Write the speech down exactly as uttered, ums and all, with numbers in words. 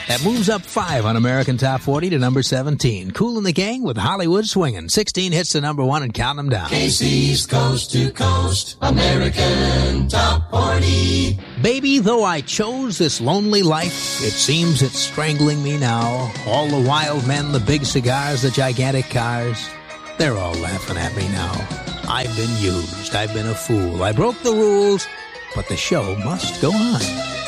That moves up five on American Top forty to number seventeen. Kool and the Gang with Hollywood Swingin'. sixteen hits to number one and counting them down. K C's Coast to Coast, American Top forty. Baby, though I chose this lonely life, it seems it's strangling me now. All the wild men, the big cigars, the gigantic cars, they're all laughing at me now. I've been used, I've been a fool, I broke the rules, but the show must go on.